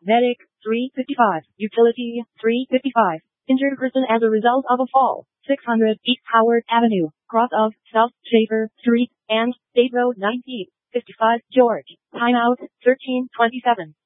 Medic, 355. Utility, 355. Injured person as a result of a fall, 600 East Howard Avenue, cross of South Schaefer Street, and State Road 19, 55 George. Timeout, 13:27.